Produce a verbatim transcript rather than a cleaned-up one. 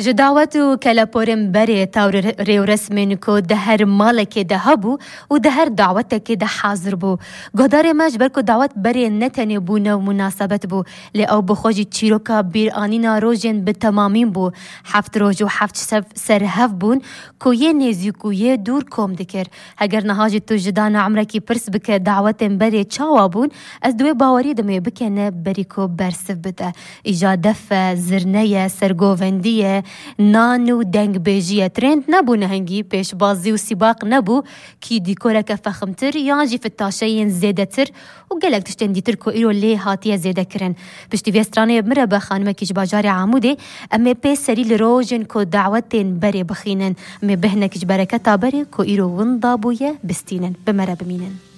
جداوتو كلاپورم بري تاور ريو رسمين كو دهر مالك دهبو و دهر دعوتك ده حاضر بو قدار ماج بركو دعوت بري نتني بونا ومناسبت بو لأو بخوجي تشيروكا بير آنينا روجين بتمامين بو حفت روجو حفت سرهف بون كو يه نيزيو كو يه دور كوم دكر هگر نهاجي تو جدانا عمركي برس بك دعوتن بري چاوا بون از دوی باوري دمي بكنا بريكو برسف بده ايجا دفة زرنية سرگووندية نانو دنگ بیجیه ترند نبو نهنگی پیش بازی و سباق نبو کی دیکورک فخمتر یا جی فتاشین زیده تر و گلک تشتن دیتر کو ایرو لی هاتیه زیده کرن پشتی ویسترانه بمره بخانمه کیش باجار عموده اما پی سری لروجن کو دعوتین بری بخینن اما بهنه کیش برکتا بری کو ایرو وندا بویه بستینن بمره بمینن